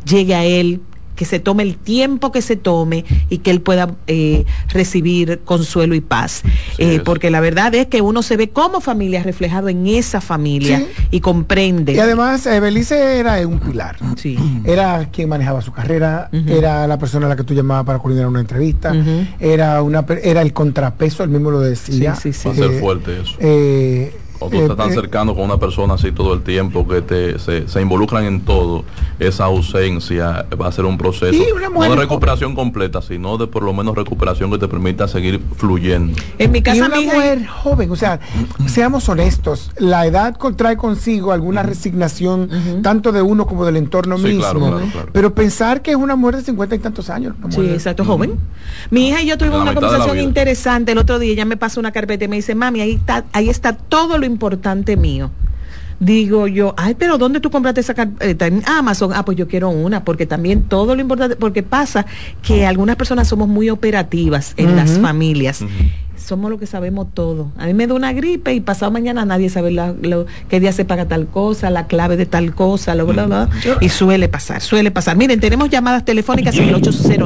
llegue a él, que se tome el tiempo que se tome y que él pueda recibir consuelo y paz. Porque la verdad es que uno se ve como familia reflejado en esa familia, sí, y comprende. Y además, Belice era un pilar. Sí. Era quien manejaba su carrera, era la persona a la que tú llamabas para coordinar una entrevista, era el contrapeso, él mismo lo decía. Va a ser fuerte eso. O tú estás tan cercano con una persona así todo el tiempo que se involucran en todo, esa ausencia va a ser un proceso no de recuperación completa, sino de por lo menos recuperación que te permita seguir fluyendo. En mi casa, y una mujer joven, o sea, seamos honestos, la edad trae consigo alguna resignación, tanto de uno como del entorno mismo, claro. Pero pensar que es una mujer de 50 y tantos años. Sí, exacto, joven. Mi hija y yo tuvimos una conversación interesante el otro día. Ella me pasó una carpeta y me dice: mami, ahí está todo lo importante mío. Digo yo, ay, pero ¿dónde tú compraste esa carpeta? En Amazon. Pues yo quiero una, porque también todo lo importante, porque pasa que algunas personas somos muy operativas en las familias. Somos lo que sabemos todo. A mí me da una gripe y pasado mañana nadie sabe qué día se paga tal cosa, la clave de tal cosa, bla, bla. Y suele pasar. Miren, tenemos llamadas telefónicas en el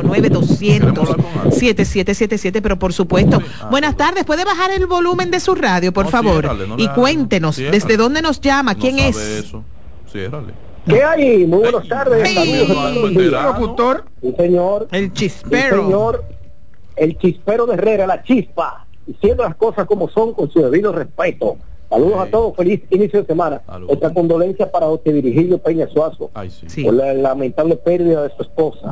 809-200-7777, pero por supuesto. Buenas tardes, ¿puede bajar el volumen de su radio, por favor? Y cuéntenos, ¿desde dónde nos llama? ¿Quién es? Eso. Ciérrale. ¿Qué hay? Muy buenas tardes. Saludos, locutor. Sí, señor. El chispero. Sí, señor. El chispero de Herrera, la chispa, diciendo las cosas como son con su debido respeto. Saludos a todos, feliz inicio de semana. Otra condolencia para José Virgilio Peña Suazo por la lamentable pérdida de su esposa.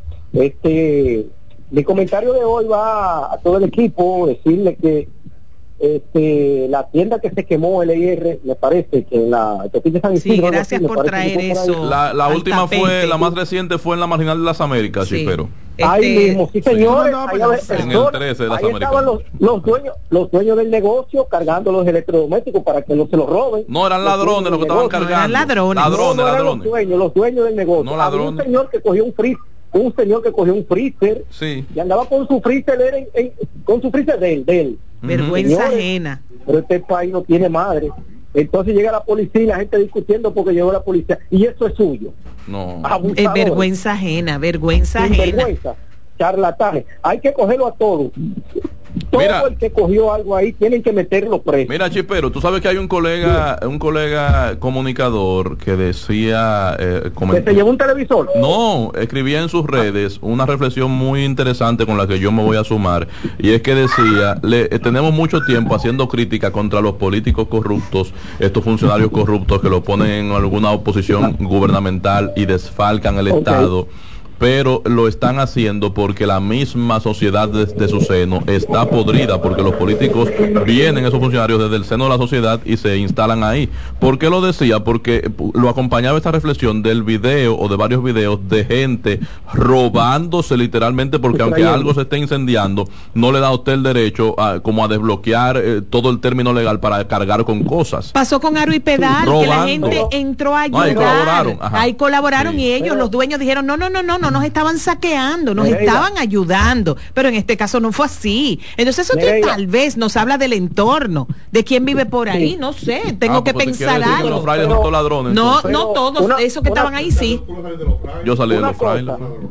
Mi comentario de hoy va a todo el equipo, decirle que la tienda que se quemó, LIR, me parece que en la Autopista San Isidro. Sí, gracias por traer eso. La última tapete. La más reciente fue en la Marginal de las Américas, sí, pero ahí mismo, sí, señores. En el 13 de las ahí Américas. Estaban los dueños del negocio cargando los electrodomésticos para que no se los roben. No, eran ladrones los que estaban cargando. Eran ladrones. Los dueños del negocio. No ladrones. Había un señor que cogió un freezer, sí, y andaba con su freezer con su freezer de él. Vergüenza ajena. Pero este país no tiene madre. Entonces llega la policía y la gente discutiendo porque llegó la policía. Y eso es suyo. No. Es vergüenza ajena, vergüenza ajena. Vergüenza, charlatanes. Hay que cogerlo a todos. Todo el que cogió algo ahí tienen que meterlo preso. Mira, Chispero, tú sabes que hay un colega comunicador que decía ¿que se llevó un televisor? No, escribía en sus redes una reflexión muy interesante con la que yo me voy a sumar, y es que decía, tenemos mucho tiempo haciendo crítica contra los políticos corruptos, estos funcionarios corruptos que lo ponen en alguna oposición gubernamental y desfalcan el Estado, pero lo están haciendo porque la misma sociedad desde su seno está podrida, porque los políticos vienen, esos funcionarios, desde el seno de la sociedad y se instalan ahí. ¿Por qué lo decía? Porque lo acompañaba esta reflexión del video o de varios videos de gente robándose literalmente, porque aunque algo se esté incendiando, no le da a usted el derecho como a desbloquear todo el término legal para cargar con cosas. Pasó con Aro y Pedal, que la gente entró a ayudar. Ahí colaboraron, y ellos, los dueños, dijeron no nos estaban saqueando, nos estaban ayudando, pero en este caso no fue así. Entonces eso tal vez nos habla del entorno, de quién vive por ahí, no sé, tengo que pensar algo. Los frailes son todos ladrones, no todos, esos que estaban ahí sí. Yo salí de los frailes.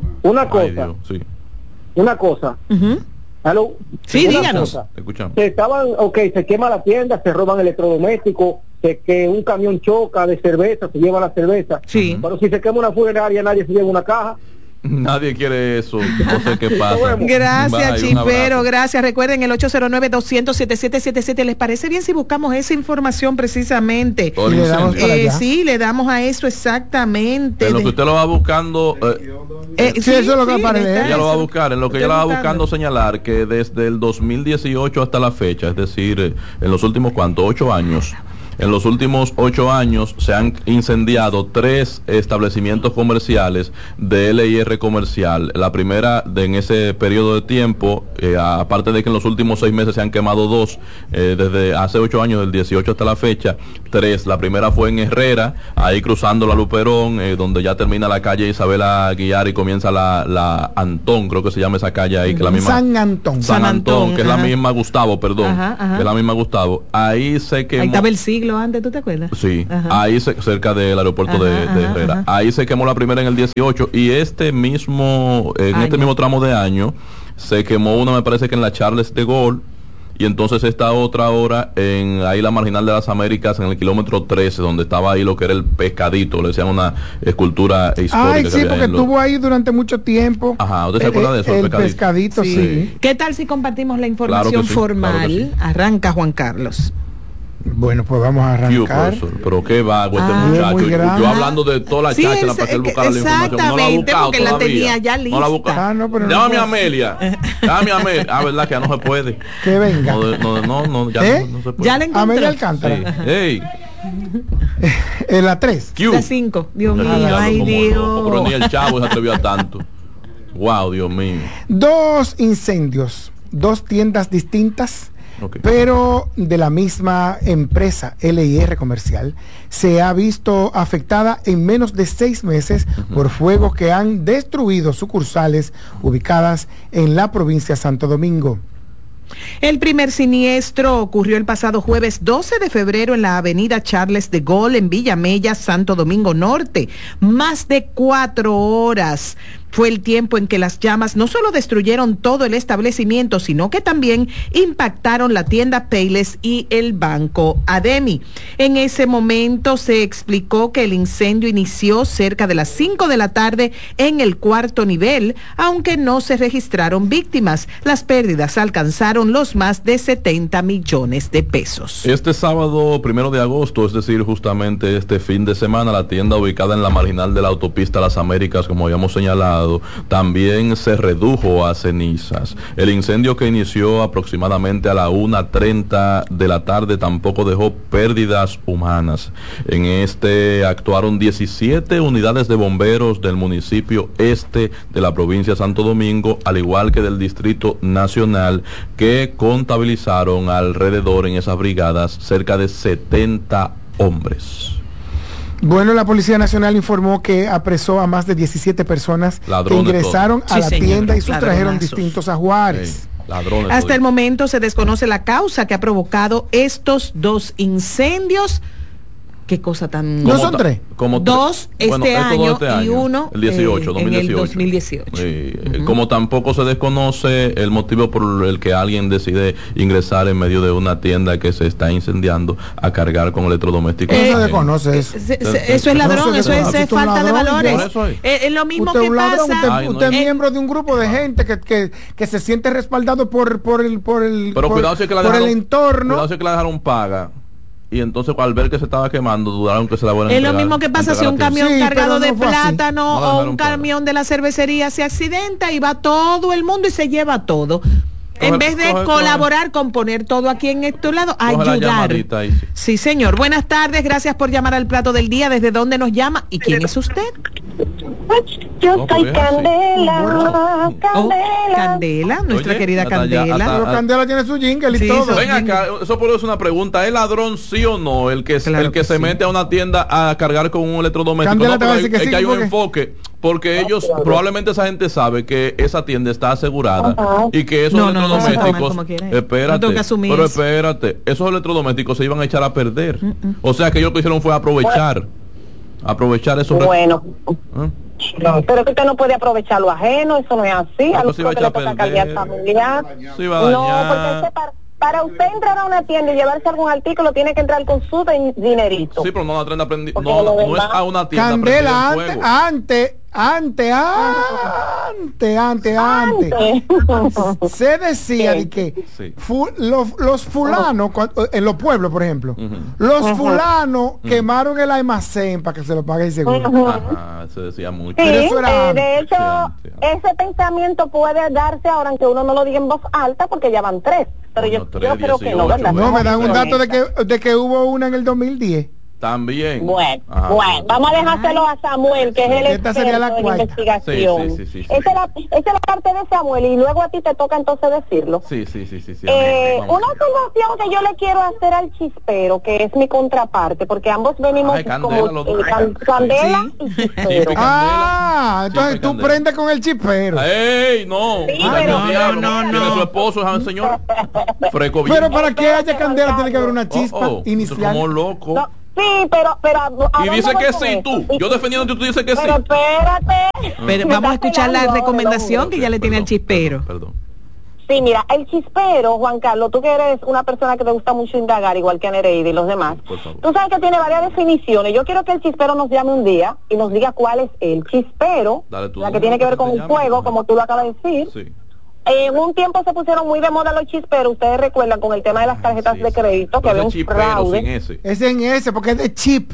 Una cosa. ¿Aló? Sí, díganos. Escuchamos. Se quema la tienda, se roban electrodomésticos, que un camión choca de cerveza, se lleva la cerveza. Sí. Pero si se quema una funeraria, nadie se lleva una caja. Nadie quiere eso, no sé qué pasa. Gracias, Chispero, gracias. Recuerden el 809-200-7777. ¿Les parece bien si buscamos esa información precisamente? Sí, le damos a eso exactamente. En lo que usted lo va buscando, eso es lo que aparece. Ella lo va a buscar. En lo que ella lo va buscando, señalar que desde el 2018 hasta la fecha, es decir, en los últimos 8 años. En los últimos 8 años se han incendiado 3 establecimientos comerciales de LIR Comercial. La primera en ese periodo de tiempo, aparte de que en los últimos 6 meses se han quemado 2, desde hace 8 años, del 18 hasta la fecha, 3. La primera fue en Herrera, ahí cruzando la Luperón, donde ya termina la calle Isabela Aguiar y comienza la Antón, creo que se llama esa calle ahí, que la misma San Antón, que es la misma Gustavo, que es la misma Gustavo. Ahí se quemó. Ahí estaba el siglo. siglo antes, ¿tú te acuerdas? Sí, ahí cerca del aeropuerto de Herrera. Ahí se quemó la primera en el 18 y este mismo tramo de año se quemó una, me parece que en la Charles de Gaulle. Y entonces esta otra ahora en ahí la Marginal de las Américas, en el kilómetro 13, donde estaba ahí lo que era el pescadito, le decían una escultura histórica. Ay, sí, porque estuvo ahí durante mucho tiempo. Ajá, ¿usted se acuerda de eso? El pescadito, sí. ¿Qué tal si compartimos la información formal? Claro que sí. Arranca Juan Carlos. Bueno, pues vamos a arrancar. Pero qué vago este muchacho. Yo hablando de toda la cháchara para que él buscara la información. Exactamente, no porque la tenía ya lista. No la Llámame a Amelia. Verdad que ya no se puede. Que venga. No, ya no se puede. Ya le encontré. Amelia Alcántara. Sí. Hey. La 3. La 5. Dios mío, ay Dios. Pero ni el chavo se atrevió a tanto. Wow, Dios mío. 2 incendios, 2 tiendas distintas. Okay. Pero de la misma empresa LIR Comercial se ha visto afectada en menos de 6 meses por fuegos que han destruido sucursales ubicadas en la provincia de Santo Domingo. El primer siniestro ocurrió el pasado jueves 12 de febrero en la avenida Charles de Gaulle en Villamella, Santo Domingo Norte. Más de 4 horas fue el tiempo en que las llamas no solo destruyeron todo el establecimiento, sino que también impactaron la tienda Payless y el banco Ademi. En ese momento se explicó que el incendio inició cerca de las 5 de la tarde en el 4º nivel, aunque no se registraron víctimas. Las pérdidas alcanzaron los más de 70 millones de pesos. Este sábado 1 de agosto, es decir, justamente este fin de semana, la tienda ubicada en la marginal de la autopista Las Américas, como habíamos señalado, también se redujo a cenizas. El incendio que inició aproximadamente a la 1:30 de la tarde tampoco dejó pérdidas humanas. En este actuaron 17 unidades de bomberos del municipio este de la provincia de Santo Domingo, al igual que del Distrito Nacional, que contabilizaron alrededor en esas brigadas cerca de 70 hombres. Bueno, la Policía Nacional informó que apresó a más de 17 personas que ingresaron a la tienda y sustrajeron distintos ajuares. Hasta el momento se desconoce la causa que ha provocado estos 2 incendios. Qué cosa tan... ¿No son 3? Como 2 este año y 1 el 2018. En el 2018. Como tampoco se desconoce el motivo por el que alguien decide ingresar en medio de una tienda que se está incendiando a cargar con electrodomésticos. No se desconoce eso. Eso es ladrón, eso es falta de valores. Es lo mismo que pasa. Usted es miembro de un grupo de gente que se siente respaldado por el entorno. Cuidado si que la dejaron paga. Y entonces al ver que se estaba quemando dudaron que se la fueran a entregar. Es lo mismo que pasa si un camión cargado de plátano o un camión de la cervecería se accidenta y va todo el mundo y se lleva todo. En vez de colaborar con poner todo aquí en este lado, ayudar. Sí, señor. Buenas tardes, gracias por llamar al plato del día. ¿Desde dónde nos llama? ¿Y quién es usted? Yo soy Candela. Candela, nuestra querida Candela. Pero Candela tiene su jingle y todo. Ven acá, eso por eso es una pregunta. ¿Es ladrón sí o no el que se mete a una tienda a cargar con un electrodoméstico? Candela te va a decir que sí, que hay un enfoque. Porque ellos, probablemente esa gente sabe que esa tienda está asegurada y que esos electrodomésticos, pero espérate, esos electrodomésticos se iban a echar a perder. O sea que ellos lo que hicieron fue aprovechar eso. Bueno, pero que usted no puede aprovechar lo ajeno, eso no es así. A los que le toca cargar familiar. No, porque para usted entrar a una tienda y llevarse algún artículo tiene que entrar con su dinerito. Sí, pero no es a una tienda. Candela, antes se decía de que los fulanos en los pueblos, por ejemplo, los fulanos quemaron el almacén para que se lo pague el seguro. Se decía mucho. Sí, de hecho, ese pensamiento puede darse ahora, aunque uno no lo diga en voz alta, porque ya van 3. Pero yo creo que no, ¿verdad? No, me dan un dato de que hubo una en el 2010. También. Bueno, vamos a dejárselo a Samuel, que es el experto de investigación. Sí. Esa es la parte de Samuel y luego a ti te toca entonces decirlo. Sí. Una observación que yo le quiero hacer al chispero, que es mi contraparte, porque ambos venimos como Candela y Chispero. Entonces tú prendes con el chispero. ¡Ey, no! Sí, no. Tiene su esposo, es el señor. Pero para que haya candela tiene que haber una chispa inicial. Como loco. No. Sí, pero y dice que sí, tú. Yo defendiendo tú dices que sí. Pero espérate. Pero vamos a escuchar la recomendación que ya le tiene el chispero. Perdón. Sí, mira, el chispero, Juan Carlos, tú que eres una persona que te gusta mucho indagar, igual que a Nereida y los demás, tú sabes que tiene varias definiciones. Yo quiero que el chispero nos llame un día y nos diga cuál es el chispero, la que tiene que ver con el fuego, como tú lo acabas de decir. Sí. En un tiempo se pusieron muy de moda los chisperos, ustedes recuerdan, con el tema de las tarjetas de crédito, que había un fraude. Es en ese, porque es de chip.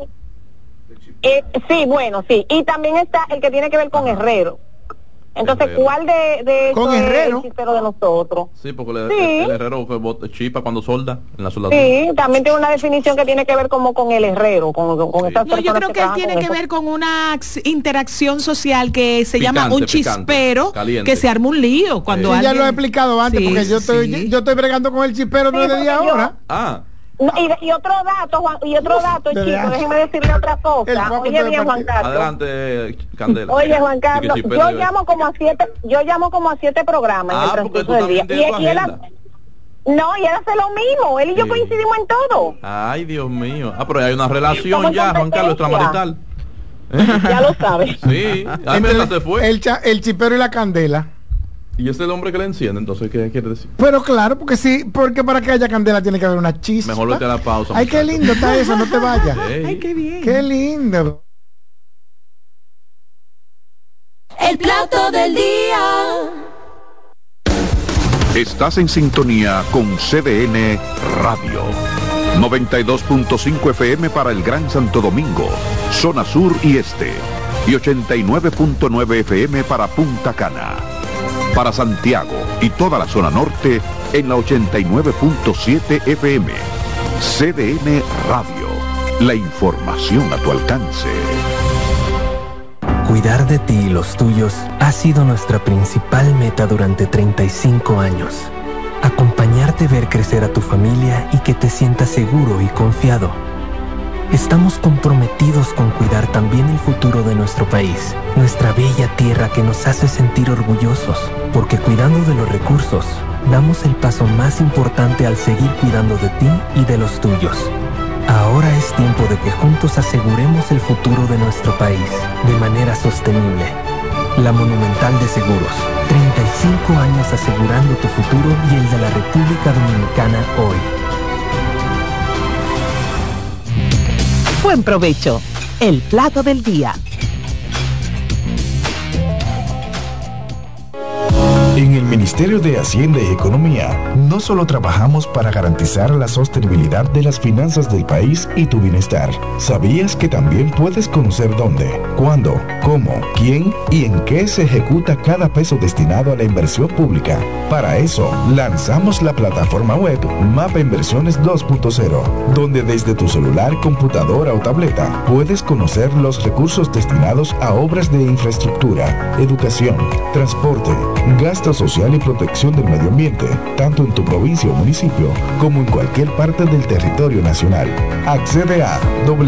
Sí, bueno, sí. Y también está el que tiene que ver con Herrero. Entonces, ¿cuál de con es Herrero? el chispero de nosotros? Sí, porque el herrero chipa cuando solda en la soldadura. Sí, también tiene una definición que tiene que ver como con el herrero, con estas personas. Yo creo que tiene que ver con una interacción social que se llama un chispero, que se arma un lío cuando alguien... ya lo he explicado antes, porque yo estoy bregando con el chispero desde 10 horas. No, y otro dato, Juan, chico, déjeme decirle otra cosa. Oye bien, Juan Carlos. Adelante, Candela. Oye, Juan Carlos, yo llamo como a 7 programas en el transcurso del día. Y él hace lo mismo, él y yo coincidimos en todo. Ay, Dios mío. Pero hay una relación ya, Juan Carlos, extramarital. Ya lo sabes. Sí, se fue. El chipero y la candela. Y ese es el hombre que le enciende, entonces, ¿qué quiere decir? Pero claro, porque sí, porque para que haya candela tiene que haber una chispa. Mejor vete a la pausa. Ay, qué lindo está eso, no te vayas. Ay, qué bien. Qué lindo. El plato del día. Estás en sintonía con CDN Radio. 92.5 FM para el Gran Santo Domingo, zona sur y este. Y 89.9 FM para Punta Cana. Para Santiago y toda la zona norte en la 89.7 FM. CDN Radio. La información a tu alcance. Cuidar de ti y los tuyos ha sido nuestra principal meta durante 35 años. Acompañarte, ver crecer a tu familia y que te sientas seguro y confiado. Estamos comprometidos con cuidar también el futuro de nuestro país, nuestra bella tierra que nos hace sentir orgullosos, porque cuidando de los recursos, damos el paso más importante al seguir cuidando de ti y de los tuyos. Ahora es tiempo de que juntos aseguremos el futuro de nuestro país de manera sostenible. La Monumental de Seguros, 35 años asegurando tu futuro y el de la República Dominicana hoy. Buen provecho. El plato del día. En el Ministerio de Hacienda y Economía, no solo trabajamos para garantizar la sostenibilidad de las finanzas del país y tu bienestar. ¿Sabías que también puedes conocer dónde, cuándo, cómo, quién y en qué se ejecuta cada peso destinado a la inversión pública? Para eso, lanzamos la plataforma web Mapa Inversiones 2.0, donde desde tu celular, computadora o tableta puedes conocer los recursos destinados a obras de infraestructura, educación, transporte, gasto social y protección del medio ambiente, tanto en tu provincia o municipio como en cualquier parte del territorio nacional. Accede a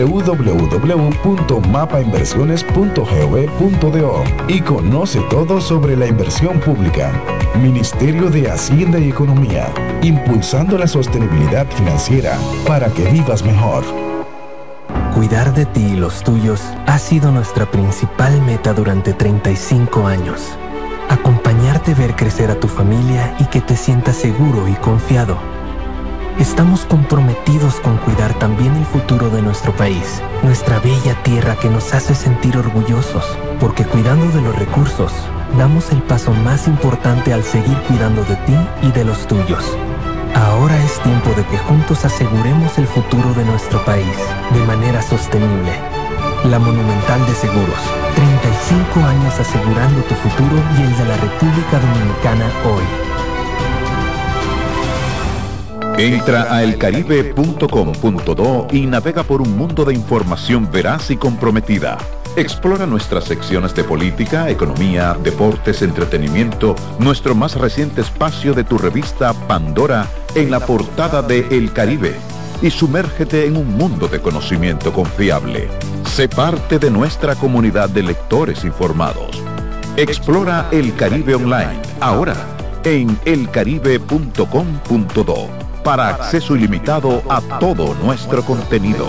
www.mapainversiones.gov.do y conoce todo sobre la inversión pública. Ministerio de Hacienda y Economía, impulsando la sostenibilidad financiera para que vivas mejor. Cuidar de ti y los tuyos ha sido nuestra principal meta durante 35 años. Acompañarte, ver crecer a tu familia y que te sientas seguro y confiado. Estamos comprometidos con cuidar también el futuro de nuestro país, nuestra bella tierra que nos hace sentir orgullosos, porque cuidando de los recursos, damos el paso más importante al seguir cuidando de ti y de los tuyos. Ahora es tiempo de que juntos aseguremos el futuro de nuestro país de manera sostenible. La Monumental de Seguros, 35 años asegurando tu futuro y el de la República Dominicana hoy. Entra a elcaribe.com.do y navega por un mundo de información veraz y comprometida. Explora nuestras secciones de política, economía, deportes, entretenimiento, nuestro más reciente espacio de tu revista Pandora en la portada de El Caribe y sumérgete en un mundo de conocimiento confiable. Sé parte de nuestra comunidad de lectores informados. Explora El Caribe Online, ahora en elcaribe.com.do, para acceso ilimitado a todo nuestro contenido.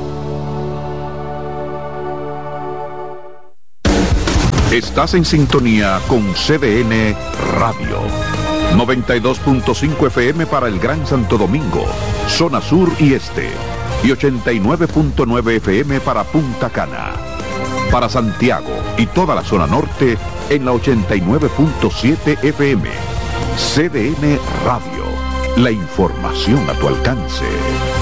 Estás en sintonía con CDN Radio. 92.5 FM para el Gran Santo Domingo, zona sur y este, y 89.9 FM para Punta Cana. Para Santiago y toda la zona norte en la 89.7 FM. CDN Radio, la información a tu alcance.